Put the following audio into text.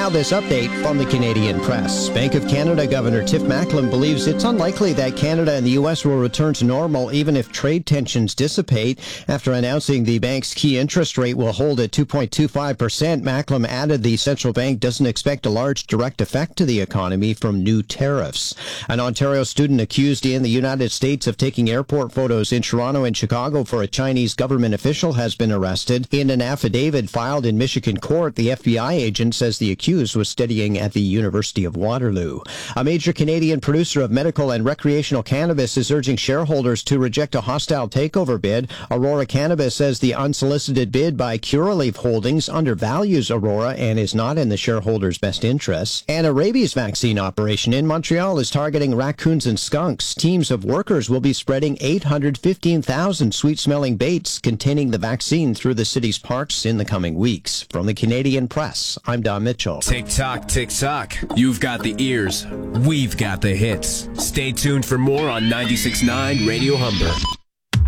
Now this update from the Canadian Press. Bank of Canada Governor Tiff Macklem believes it's unlikely that Canada and the U.S. will return to normal even if trade tensions dissipate. After announcing the bank's key interest rate will hold at 2.25%, Macklem added the central bank doesn't expect a large direct effect to the economy from new tariffs. An Ontario student accused in the United States of taking airport photos in Toronto and Chicago for a Chinese government official has been arrested. In an affidavit filed in Michigan court, the FBI agent says the accused was studying at the University of Waterloo. A major Canadian producer of medical and recreational cannabis is urging shareholders to reject a hostile takeover bid. Aurora Cannabis says the unsolicited bid by Curaleaf Holdings undervalues Aurora and is not in the shareholders' best interests. And a rabies vaccine operation in Montreal is targeting raccoons and skunks. Teams of workers will be spreading 815,000 sweet-smelling baits containing the vaccine through the city's parks in the coming weeks. From the Canadian Press, I'm Don Mitchell. Tick-tock, tick-tock. You've got the ears. We've got the hits. Stay tuned for more on 96.9 Radio Humber.